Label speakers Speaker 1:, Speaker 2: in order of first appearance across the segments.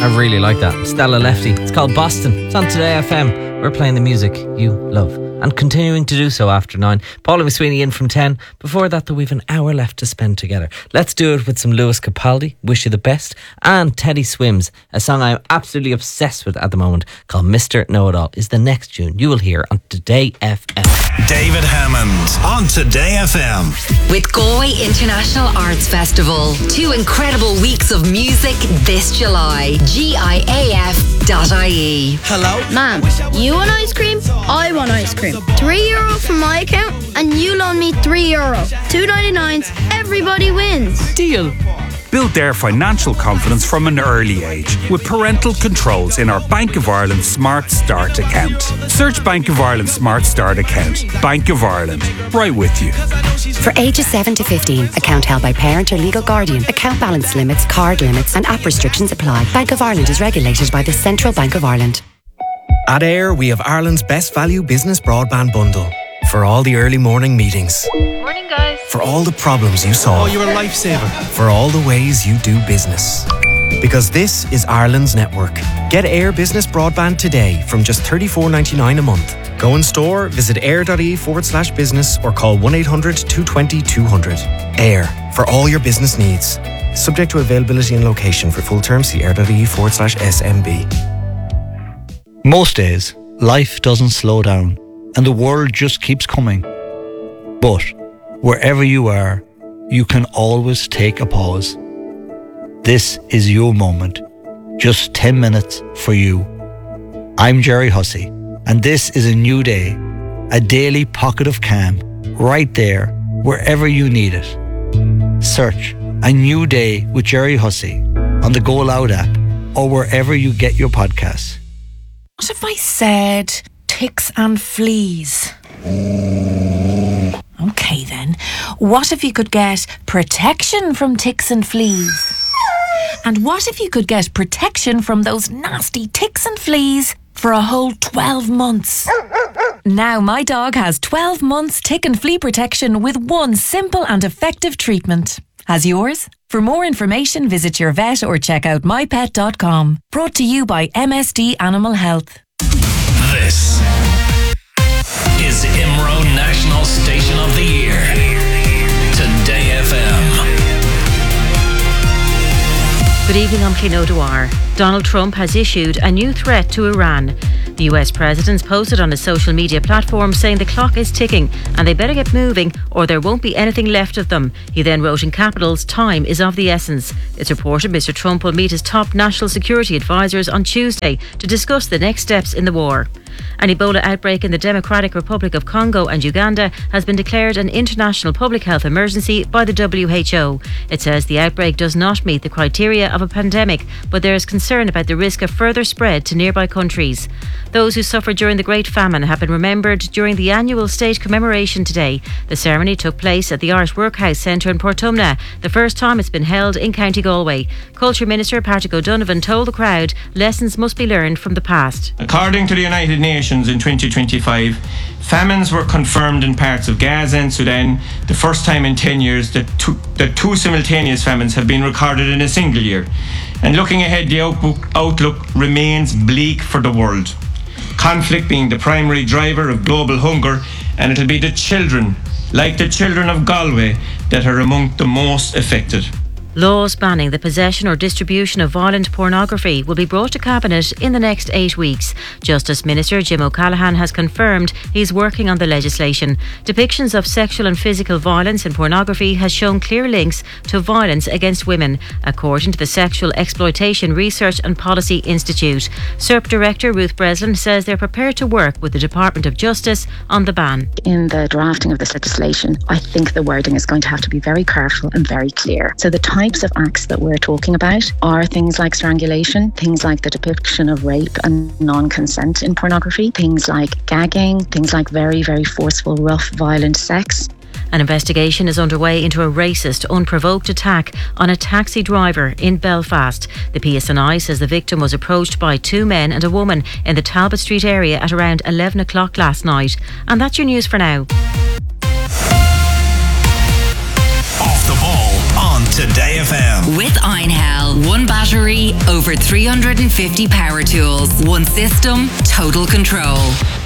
Speaker 1: I really like that. Stella Lefty. It's called Boston. It's on Today FM. We're playing the music you love and continuing to do so after 9. Paula McSweeney in from 10. Before that, though, we've an hour left to spend together. Let's do it with some Lewis Capaldi, Wish You the Best, and Teddy Swims. A song I'm absolutely obsessed with at the moment called Mr. Know-It-All is the next tune you will hear on Today FM.
Speaker 2: David Hammond on Today FM.
Speaker 3: With Galway International Arts Festival. 2 incredible weeks of music this July. GIAF.ie.
Speaker 4: Hello?
Speaker 5: Ma'am, you want ice cream? I want ice cream. €3 from my account and you loan me €3. $2.99. Everybody wins.
Speaker 4: Deal. Build their financial confidence from an early age with parental controls in our Bank of Ireland Smart Start account. Search Bank of Ireland Smart Start account. Bank of Ireland. Right with you.
Speaker 6: For ages 7 to 15, account held by parent or legal guardian. Account balance limits, card limits and app restrictions apply. Bank of Ireland is regulated by the Central Bank of Ireland.
Speaker 7: At AIR, we have Ireland's best value business broadband bundle. For all the early morning meetings.
Speaker 8: Morning, guys.
Speaker 7: For all the problems you solve.
Speaker 9: Oh, you're a lifesaver.
Speaker 7: For all the ways you do business. Because this is Ireland's network. Get AIR Business Broadband today from just $34.99 a month. Go in store, visit air.ie/business or call 1-800-220-200. AIR, for all your business needs. Subject to availability and location. For full terms, see air.ie/SMB.
Speaker 10: Most days, life doesn't slow down and the world just keeps coming. But wherever you are, you can always take a pause. This is your moment. Just 10 minutes for you. I'm Jerry Hussey, and this is a new day, a daily pocket of calm, right there, wherever you need it. Search A New Day with Jerry Hussey on the Go Loud app or wherever you get your podcasts.
Speaker 11: What if I said ticks and fleas? Okay then. What if you could get protection from ticks and fleas? And what if you could get protection from those nasty ticks and fleas for a whole 12 months? Now my dog has 12 months tick and flea protection with one simple and effective treatment. Has yours? For more information, visit your vet or check out mypet.com. Brought to you by MSD Animal Health.
Speaker 2: This is IMRO National Station of the Year. Today FM.
Speaker 12: Good evening, I'm Clín O'Dwyer. Donald Trump has issued a new threat to Iran. The US president's posted on his social media platform saying the clock is ticking and they better get moving or there won't be anything left of them. He then wrote in capitals, time is of the essence. It's reported Mr. Trump will meet his top national security advisors on Tuesday to discuss the next steps in the war. An Ebola outbreak in the Democratic Republic of Congo and Uganda has been declared an international public health emergency by the WHO. It says the outbreak does not meet the criteria of a pandemic, but there is concern about the risk of further spread to nearby countries. Those who suffered during the Great Famine have been remembered during the annual state commemoration today. The ceremony took place at the Irish Workhouse Centre in Portumna, the first time it's been held in County Galway. Culture Minister Patrick O'Donovan told the crowd lessons must be learned from the past.
Speaker 13: According to the United Nations in 2025, famines were confirmed in parts of Gaza and Sudan, the first time in 10 years that two simultaneous famines have been recorded in a single year. And looking ahead, the outlook remains bleak for the world. Conflict being the primary driver of global hunger, and it'll be the children, like the children of Galway, that are among the most affected.
Speaker 12: Laws banning the possession or distribution of violent pornography will be brought to Cabinet in the next 8 weeks. Justice Minister Jim O'Callaghan has confirmed he's working on the legislation. Depictions of sexual and physical violence in pornography has shown clear links to violence against women, according to the Sexual Exploitation Research and Policy Institute. SERP Director Ruth Breslin says they're prepared to work with the Department of Justice on the ban.
Speaker 14: In the drafting of this legislation, I think the wording is going to have to be very careful and very clear. So the types of acts that we're talking about are things like strangulation, things like the depiction of rape and non-consent in pornography, things like gagging, things like very, very forceful, rough, violent sex.
Speaker 12: An investigation is underway into a racist, unprovoked attack on a taxi driver in Belfast. The PSNI says the victim was approached by 2 men and a woman in the Talbot Street area at around 11 o'clock last night. And that's your news for now.
Speaker 2: Off the ball on Today FM.
Speaker 3: With Einhell. One battery, Over 350 power tools. One system, total control.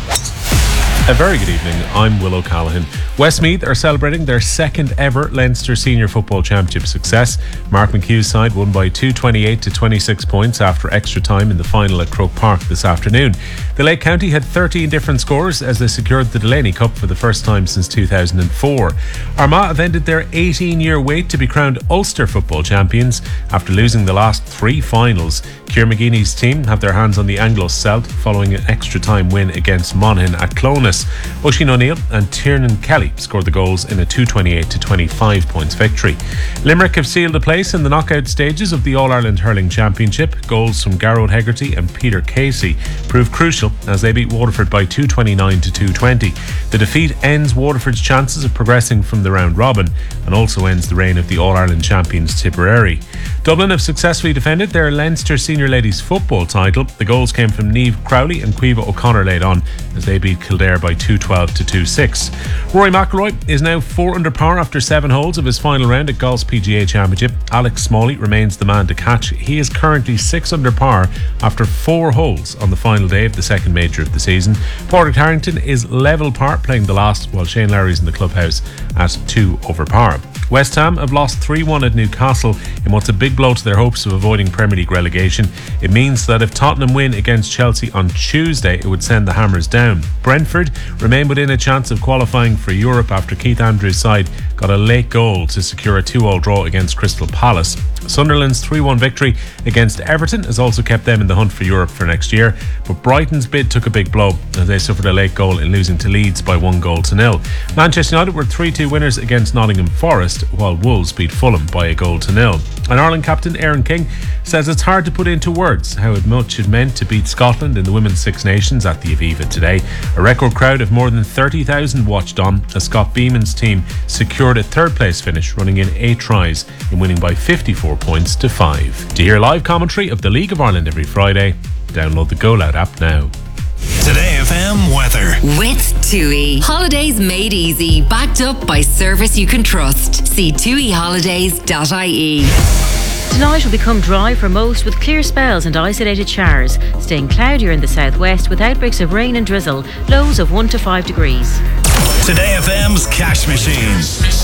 Speaker 8: A very good evening, I'm Will O'Callaghan. Westmeath are celebrating their second ever Leinster Senior Football Championship success. Mark McHugh's side won by 228 to 26 points after extra time in the final at Croke Park this afternoon. The Lake County had 13 different scores as they secured the Delaney Cup for the first time since 2004. Armagh have ended their 18-year wait to be crowned Ulster Football Champions after losing the last 3 finals. Ciara McGeeney's team have their hands on the Anglo-Celt following an extra time win against Monaghan at Clones. Oisin O'Neill and Tiernan Kelly scored the goals in a 228 to 25 points victory. Limerick have sealed a place in the knockout stages of the All-Ireland Hurling Championship. Goals from Garrod Hegarty and Peter Casey proved crucial as they beat Waterford by 229 to 220. The defeat ends Waterford's chances of progressing from the round robin and also ends the reign of the All-Ireland champions Tipperary. Dublin have successfully defended their Leinster Senior Ladies Football title. The goals came from Niamh Crowley and Caoimhe O'Connor laid on as they beat Kildare by 212 to 26. Rory McIlroy is now 4 under par after 7 holes of his final round at Golf's PGA Championship. Alex Smalley remains the man to catch. He is currently 6 under par after 4 holes on the final day of the second major of the season. Padraig Harrington is level par playing the last, while Shane Lowry's in the clubhouse at 2 over par. West Ham have lost 3-1 at Newcastle in what's a big blow to their hopes of avoiding Premier League relegation. It means that if Tottenham win against Chelsea on Tuesday, it would send the Hammers down. Brentford remain within a chance of qualifying for Europe after Keith Andrews' side got a late goal to secure a 2-2 draw against Crystal Palace. Sunderland's 3-1 victory against Everton has also kept them in the hunt for Europe for next year, but Brighton's bid took a big blow as they suffered a late goal in losing to Leeds by 1-0. Manchester United were 3-2 winners against Nottingham Forest, while Wolves beat Fulham by 1-0. And Ireland captain Aaron King says it's hard to put into words how much it meant to beat Scotland in the Women's Six Nations at the Aviva today. A record crowd of more than 30,000 watched on as Scott Beeman's team secured a third place finish, running in 8 tries and winning by 54 points to 5. To hear live commentary of the League of Ireland every Friday, download the Go Loud app now.
Speaker 2: Today FM weather.
Speaker 3: With TUI. Holidays made easy. Backed up by service you can trust. See tuiholidays.ie.
Speaker 12: Tonight will become dry for most with clear spells and isolated showers, staying cloudier in the southwest with outbreaks of rain and drizzle, lows of 1 to 5 degrees.
Speaker 2: Today FM's cash machine.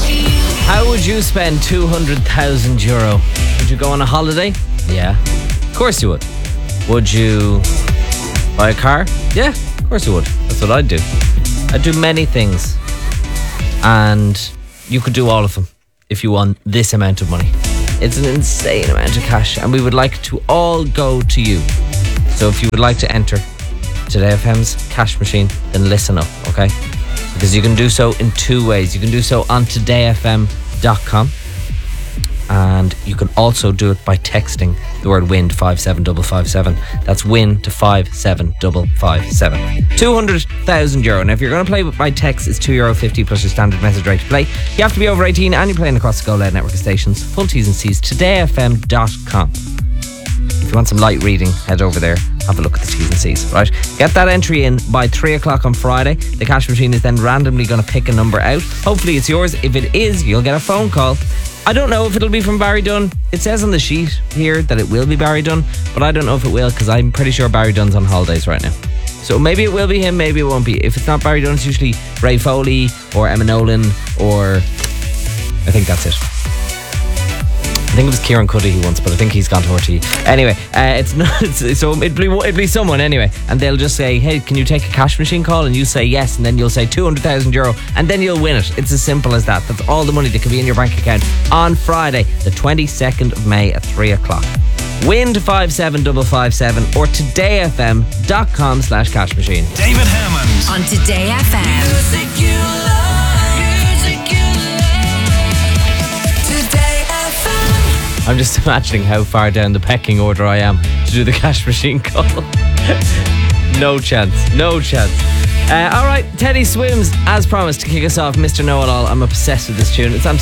Speaker 1: How would you spend €200,000? Would you go on a holiday? Yeah, of course you would. Would you buy a car? Yeah, of course you would. That's what I'd do. I'd do many things, and you could do all of them if you won this amount of money. It's an insane amount of cash, and we would like to all go to you. So if you would like to enter Today FM's cash machine, then listen up, okay? Because you can do so in 2 ways. You can do so on todayfm.com, and you can also do it by texting the word WIN to 57557. That's WIN to 57557. €200,000. Now, if you're going to play by text, it's €2.50 plus your standard message rate to play. You have to be over 18 and you're playing across the Go Loud network of stations. Full T's and C's, todayfm.com. If you want some light reading, head over there, have a look at the T's and C's, right? Get that entry in by 3 o'clock on Friday. The cash machine is then randomly going to pick a number out. Hopefully it's yours. If it is, you'll get a phone call. I don't know if it'll be from Barry Dunn. It says on the sheet here that it will be Barry Dunn, but I don't know if it will because I'm pretty sure Barry Dunn's on holidays right now. So maybe it will be him, maybe it won't be. If it's not Barry Dunn, it's usually Ray Foley or Emma Nolan, or I think that's it. I think it was Kieran Cuddy once, but I think he's gone to RTE. Anyway, it's not. So it'll be someone anyway, and they'll just say, "Hey, can you take a cash machine call?" And you say yes, and then you'll say €200,000, and then you'll win it. It's as simple as that. That's all the money that can be in your bank account on Friday, the 22nd of May at 3 o'clock. Win to 57557 or todayfm.com/cash machine.
Speaker 2: David Hammond
Speaker 3: on Today FM.
Speaker 2: Music you love.
Speaker 1: I'm just imagining how far down the pecking order I am to do the cash machine call. No chance. Alright, Teddy Swims, as promised, to kick us off, Mr. Know-It-All. I'm obsessed with this tune. It's on